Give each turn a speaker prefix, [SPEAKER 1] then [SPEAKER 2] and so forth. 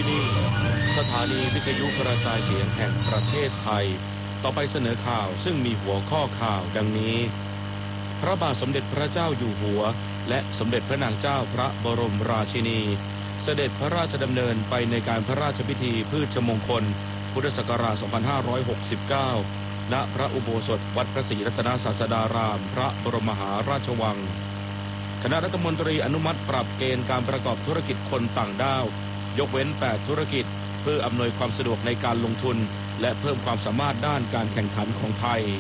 [SPEAKER 1] ที่นี่สถานีวิทยุกระจายเสียงแห่งประเทศไทยต่อไปเสนอข่าวซึ่งมีหัวข้อข่าวดังนี้พระบาทสมเด็จพระเจ้าอยู่หัวและสมเด็จพระนางเจ้าพระบรมราชินีเสด็จพระราชดำเนินไปในการพระราชพิธีพืชมงคลพุทธศักราช 2569 ณ พระอุโบสถวัดพระศรีรัตนศาสดารามพระบรมมหาราชวังคณะรัฐมนตรีอนุมัติปรับเกณฑ์การประกอบธุรกิจคนต่างด้าวยกเว้น 8 ธุรกิจเพื่ออำนวยความสะดวกในการลงทุนและเพิ่มความสามารถด้านการแข่งขันของไทย